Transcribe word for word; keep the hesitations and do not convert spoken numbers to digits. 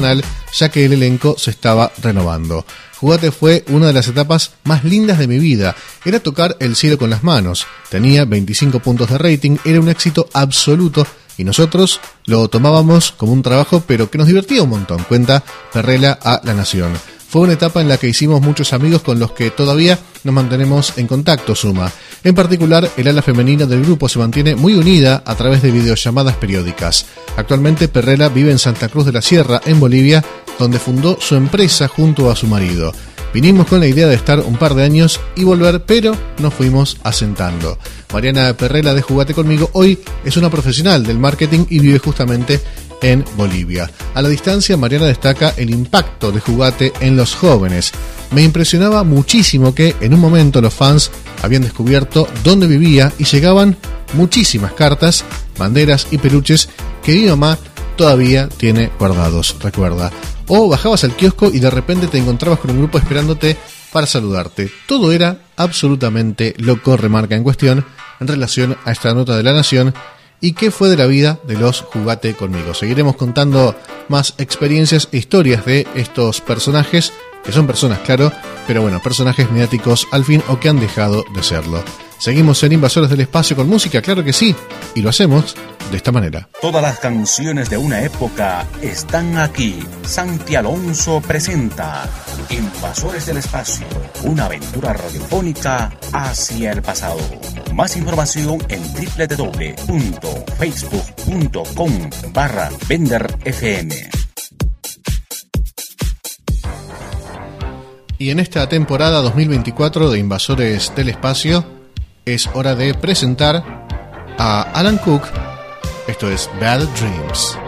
personal, ya que el elenco se estaba renovando. Jugate fue una de las etapas más lindas de mi vida. Era tocar el cielo con las manos. Tenía veinticinco puntos de rating, era un éxito absoluto y nosotros lo tomábamos como un trabajo, pero que nos divertía un montón, cuenta Perrela a La Nación. Fue una etapa en la que hicimos muchos amigos con los que todavía nos mantenemos en contacto, suma. En particular, el ala femenina del grupo se mantiene muy unida a través de videollamadas periódicas. Actualmente, Perrela vive en Santa Cruz de la Sierra, en Bolivia, donde fundó su empresa junto a su marido. Vinimos con la idea de estar un par de años y volver, pero nos fuimos asentando. Mariana Perrela de Jugate Conmigo hoy es una profesional del marketing y vive justamente en Bolivia. A la distancia, Mariana destaca el impacto de Jugate en los jóvenes. Me impresionaba muchísimo que en un momento los fans habían descubierto dónde vivía y llegaban muchísimas cartas, banderas y peluches que mi mamá todavía tiene guardados, recuerda. O bajabas al kiosco y de repente te encontrabas con un grupo esperándote para saludarte. Todo era absolutamente loco, remarca en cuestión, en relación a esta nota de La Nación. ¿Y qué fue de la vida de los Jugate Conmigo? Seguiremos contando más experiencias e historias de estos personajes, que son personas, claro, pero bueno, personajes mediáticos al fin o que han dejado de serlo. Seguimos en Invasores del Espacio con música, claro que sí, y lo hacemos de esta manera. Todas las canciones de una época están aquí. Santi Alonso presenta Invasores del Espacio, una aventura radiofónica hacia el pasado. Más información en doble u doble u doble u punto facebook punto com barra Bender F M. Y en esta temporada dos mil veinticuatro de Invasores del Espacio es hora de presentar a Alan Cook. Esto es Bad Dreams.